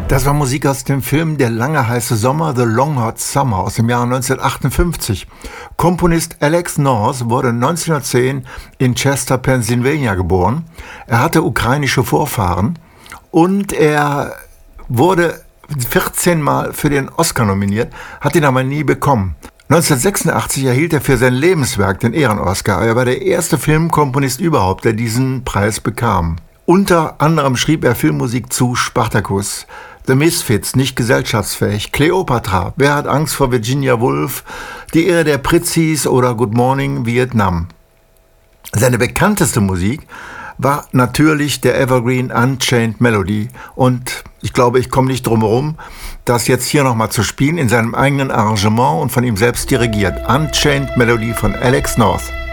Das war Musik aus dem Film Der lange heiße Sommer, The Long Hot Summer aus dem Jahre 1958. Komponist Alex North wurde 1910 in Chester, Pennsylvania geboren. Er hatte ukrainische Vorfahren und er wurde 14 Mal für den Oscar nominiert, hat ihn aber nie bekommen. 1986 erhielt er für sein Lebenswerk den Ehren-Oscar. Er war der erste Filmkomponist überhaupt, der diesen Preis bekam. Unter anderem schrieb er Filmmusik zu Spartacus, The Misfits, nicht gesellschaftsfähig, Cleopatra, Wer hat Angst vor Virginia Woolf, Die Ehre der Pritzis oder Good Morning Vietnam. Seine bekannteste Musik war natürlich der Evergreen Unchained Melody und ich glaube, ich komme nicht drum herum, das jetzt hier nochmal zu spielen in seinem eigenen Arrangement und von ihm selbst dirigiert. Unchained Melody von Alex North.